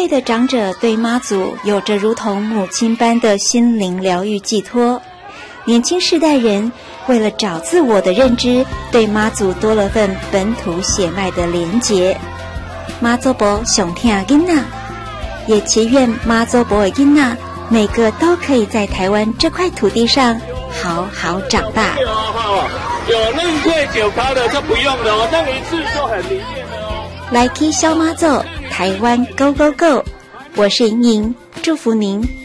辈的长者对妈祖有着如同母亲般的心灵疗愈寄托，年轻世代人为了找自我的认知，对妈祖多了份本土血脉的连结。妈祖婆上疼囡仔，也祈愿妈祖婆的囡仔每个都可以在台湾这块土地上好好长大。 有认柜9咖的就不用了哦，那一次就很灵验了哦。 来 K 小妈祖，台湾 Go Go Go！ 我是莹莹，祝福您